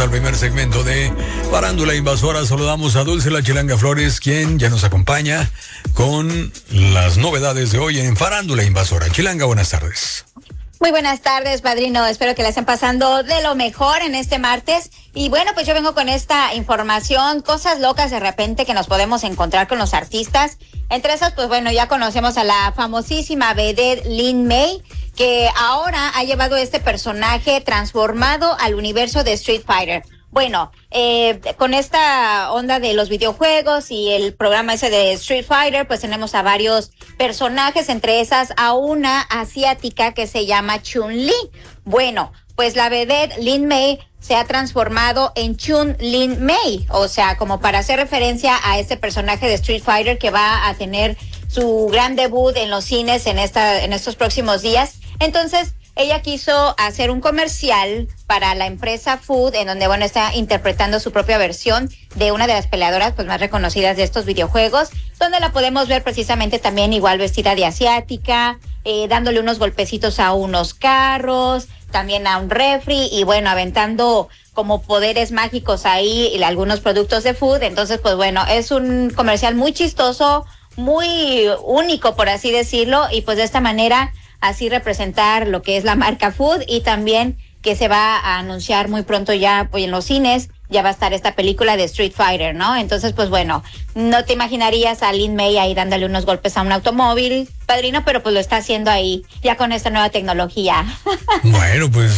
al primer segmento de Farándula Invasora. Saludamos a Dulce La Chilanga Flores, quien ya nos acompaña con las novedades de hoy en Farándula Invasora. Chilanga, buenas tardes. Muy buenas tardes, padrino. Espero que la estén pasando de lo mejor en este martes. Y bueno, pues yo vengo con esta información, cosas locas de repente que nos podemos encontrar con los artistas. Entre esas, pues bueno, ya conocemos a la famosísima vedette Lin May, que ahora ha llevado este personaje transformado al universo de Street Fighter. Bueno, con esta onda de los videojuegos y el programa ese de Street Fighter, pues tenemos a varios personajes, entre esas a una asiática que se llama Chun-Li. Bueno, pues la vedette Lin May se ha transformado en Chun-Lin May, o sea, como para hacer referencia a este personaje de Street Fighter que va a tener su gran debut en los cines en estos próximos días. Entonces, ella quiso hacer un comercial para la empresa Food, en donde, bueno, está interpretando su propia versión de una de las peleadoras pues más reconocidas de estos videojuegos, donde la podemos ver precisamente también igual vestida de asiática, dándole unos golpecitos a unos carros, también a un refri, y bueno, aventando como poderes mágicos ahí y algunos productos de Food. Entonces, pues bueno, es un comercial muy chistoso, muy único, por así decirlo, y pues de esta manera así representar lo que es la marca Food, y también que se va a anunciar muy pronto ya pues en los cines, ya va a estar esta película de Street Fighter, ¿no? Entonces, pues bueno, no te imaginarías a Lin May ahí dándole unos golpes a un automóvil, padrino, pero pues lo está haciendo ahí, ya con esta nueva tecnología. Bueno, pues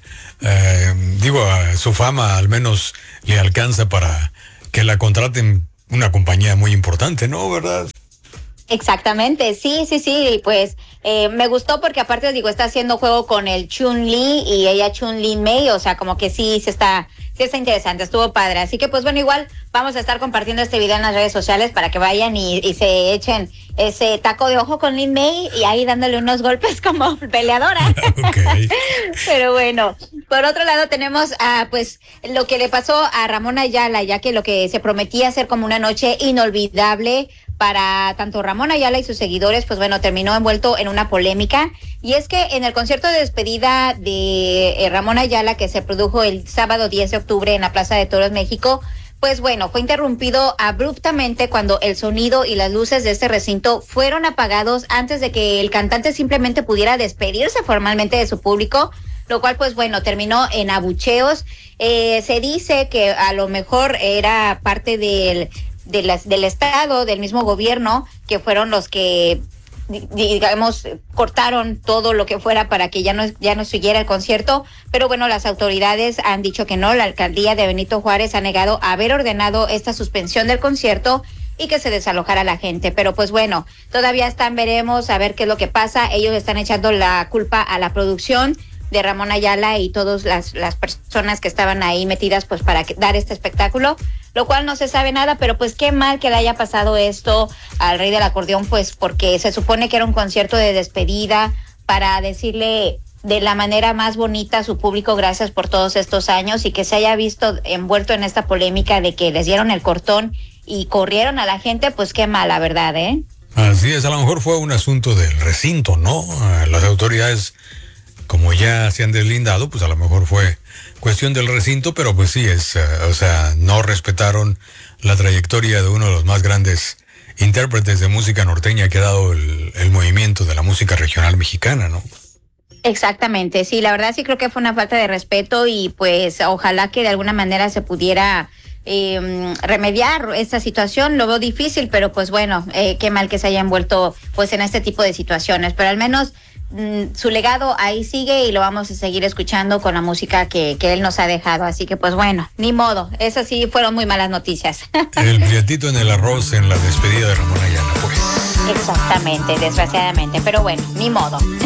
su fama al menos le alcanza para que la contraten una compañía muy importante, ¿no? ¿Verdad? Exactamente, sí, y pues me gustó porque aparte está haciendo juego con el Chun-Li y ella Chun-Lin May, o sea, como que sí está interesante, estuvo padre. Así que pues bueno, igual vamos a estar compartiendo este video en las redes sociales para que vayan y se echen ese taco de ojo con Lin May y ahí dándole unos golpes como peleadora. Okay. Pero bueno, por otro lado tenemos pues lo que le pasó a Ramón Ayala, ya que lo que se prometía ser como una noche inolvidable para tanto Ramón Ayala y sus seguidores, pues bueno, terminó envuelto en una polémica. Y es que en el concierto de despedida de Ramón Ayala, que se produjo el sábado 10 de octubre en la Plaza de Toros, México, pues bueno, fue interrumpido abruptamente cuando el sonido y las luces de este recinto fueron apagados antes de que el cantante simplemente pudiera despedirse formalmente de su público, lo cual pues bueno, terminó en abucheos. Se dice que a lo mejor era parte del Estado, del mismo gobierno, que fueron los que, digamos, cortaron todo lo que fuera para que ya no siguiera el concierto. Pero bueno, las autoridades han dicho que no. La alcaldía de Benito Juárez ha negado haber ordenado esta suspensión del concierto y que se desalojara la gente. Pero pues bueno, todavía veremos a ver qué es lo que pasa. Ellos están echando la culpa a la producción de Ramón Ayala y todas las personas que estaban ahí metidas pues para dar este espectáculo, lo cual no se sabe nada, pero pues qué mal que le haya pasado esto al rey del acordeón, pues porque se supone que era un concierto de despedida para decirle de la manera más bonita a su público gracias por todos estos años, y que se haya visto envuelto en esta polémica de que les dieron el cortón y corrieron a la gente, pues qué mal, la verdad, ¿eh? Así es, a lo mejor fue un asunto del recinto, ¿no? Las autoridades, como ya se han deslindado, pues a lo mejor fue cuestión del recinto, pero pues sí, no respetaron la trayectoria de uno de los más grandes intérpretes de música norteña que ha dado el movimiento de la música regional mexicana, ¿no? Exactamente, sí, la verdad sí creo que fue una falta de respeto, y pues ojalá que de alguna manera se pudiera remediar esta situación. Lo veo difícil, pero pues bueno, qué mal que se haya envuelto pues en este tipo de situaciones, pero al menos su legado ahí sigue y lo vamos a seguir escuchando con la música que él nos ha dejado. Así que pues bueno, ni modo, esas sí fueron muy malas noticias. El prietito en el arroz en la despedida de Ramón Ayala, pues. Exactamente, desgraciadamente, pero bueno, ni modo.